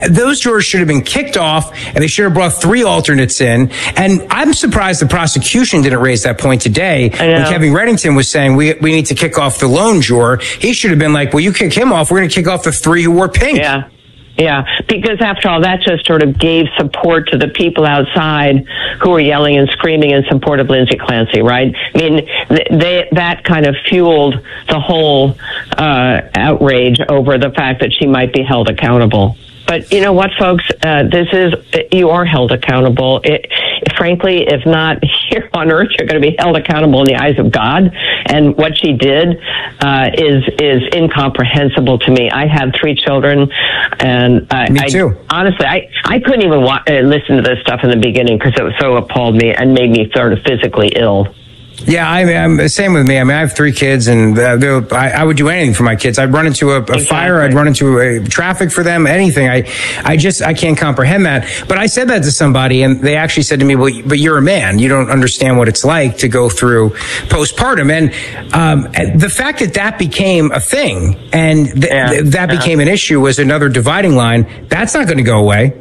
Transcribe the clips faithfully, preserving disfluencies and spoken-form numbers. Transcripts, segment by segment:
Those jurors should have been kicked off, and they should have brought three alternates in. And I'm surprised the prosecution didn't raise that point today when Kevin Reddington was saying we we need to kick off the lone juror. He should have been like, well, you kick him off, we're going to kick off the three who wore pink. Yeah. Yeah, because after all, that just sort of gave support to the people outside who were yelling and screaming in support of Lindsay Clancy, right? I mean, they, that kind of fueled the whole uh, outrage over the fact that she might be held accountable. But you know what, folks? Uh, this is, you are held accountable. It, frankly, if not here on earth, you're going to be held accountable in the eyes of God. And what she did uh, is is incomprehensible to me. I have three children, and I, me too. I, honestly, I, I couldn't even wa- uh, listen to this stuff in the beginning because it was so appalled me and made me sort of physically ill. Yeah, I mean, I'm same with me. I mean, I have three kids, and uh, I, I would do anything for my kids. I'd run into a, a exactly. fire. I'd run into a traffic for them. Anything. I, I just, I can't comprehend that. But I said that to somebody, and they actually said to me, "Well, but you're a man. You don't understand what it's like to go through postpartum." And um, the fact that that became a thing and th- yeah. th- that yeah. became an issue was another dividing line. That's not going to go away.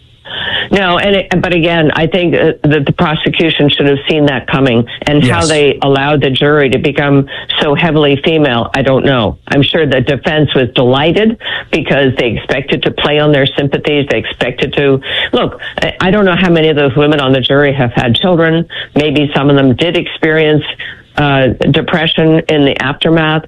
No, and it, but again, I think uh, that the prosecution should have seen that coming, and yes. how they allowed the jury to become so heavily female, I don't know. I'm sure the defense was delighted because they expected to play on their sympathies. They expected to look. I don't know how many of those women on the jury have had children. Maybe some of them did experience uh, depression in the aftermath.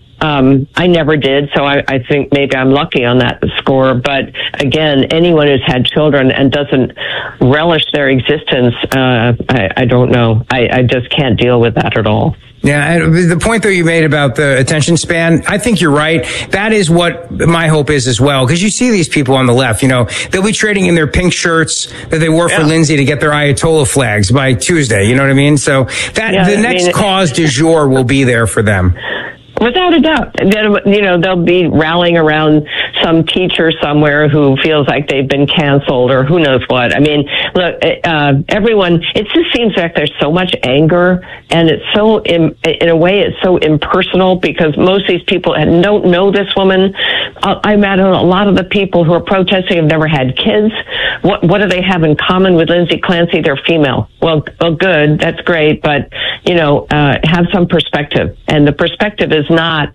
Um, I never did, so I, I think maybe I'm lucky on that score. But again, anyone who's had children and doesn't relish their existence, uh, I, I don't know. I, I just can't deal with that at all. Yeah, and the point, though, you made about the attention span, I think you're right. That is what my hope is as well, because you see these people on the left, you know, they'll be trading in their pink shirts that they wore yeah. for Lindsay to get their Ayatollah flags by Tuesday, you know what I mean? So that yeah, the next I mean, cause du jour will be there for them. Without a doubt. You know, they'll be rallying around some teacher somewhere who feels like they've been canceled or who knows what. I mean, look, uh, everyone, it just seems like there's so much anger, and it's so, in, in a way, it's so impersonal because most of these people don't know this woman. I imagine a lot of the people who are protesting have never had kids. What, what do they have in common with Lindsay Clancy? They're female. Well, well, good. That's great. But, you know, uh, have some perspective. And the perspective is not,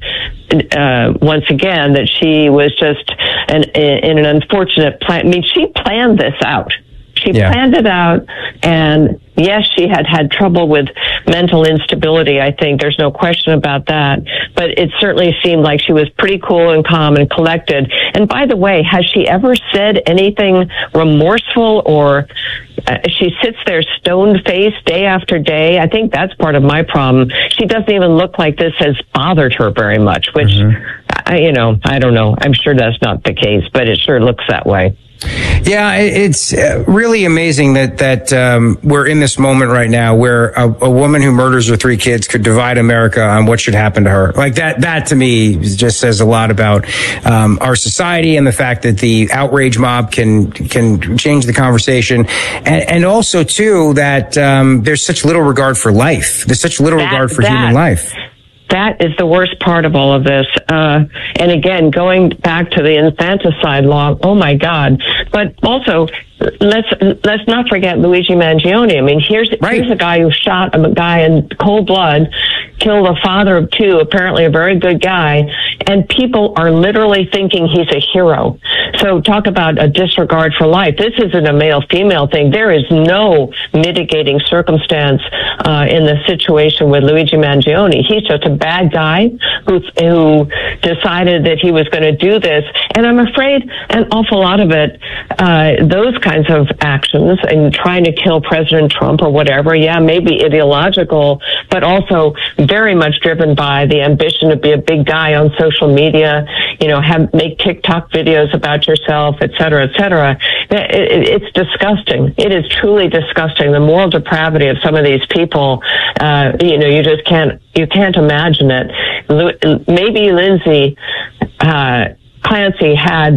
uh, once again, that she was just an, in an unfortunate plan. I mean, she planned this out. She yeah. planned it out, and yes, she had had trouble with mental instability. I think there's no question about that. But it certainly seemed like she was pretty cool and calm and collected. And by the way, has she ever said anything remorseful, or uh, she sits there stone-faced day after day? I think that's part of my problem. She doesn't even look like this has bothered her very much, which, mm-hmm. I, you know, I don't know. I'm sure that's not the case, but it sure looks that way. Yeah, it's really amazing that that um, we're in this moment right now where a, a woman who murders her three kids could divide America on what should happen to her. Like that, that to me just says a lot about um, our society and the fact that the outrage mob can can change the conversation, and, and also too that um, there's such little regard for life. There's such little that, regard for that. human life. That is the worst part of all of this. Uh, and again, going back to the infanticide law, oh my God. But also, let's, let's not forget Luigi Mangione. I mean, here's, right. here's a guy who shot a guy in cold blood, killed a father of two, apparently a very good guy, and people are literally thinking he's a hero. So talk about a disregard for life. This isn't a male-female thing. There is no mitigating circumstance uh, in the situation with Luigi Mangione. He's just a bad guy who who decided that he was going to do this. And I'm afraid an awful lot of it, uh, those kinds of actions and trying to kill President Trump or whatever, yeah, maybe ideological, but also very much driven by the ambition to be a big guy on social media, you know, have make TikTok videos about yourself, et cetera, et cetera. It, it, it's disgusting. It is truly disgusting. The moral depravity of some of these people, uh, you know, you just can't, you can't imagine it. Maybe Lindsay uh, Clancy had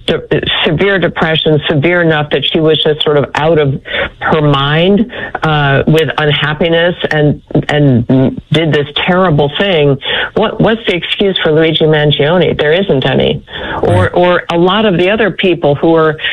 de- severe depression, severe enough that she was just sort of out of her mind uh, with unhappiness and and did this terrible thing. What what's the excuse for Luigi Mangione? There isn't any. Or or a lot of the other people who are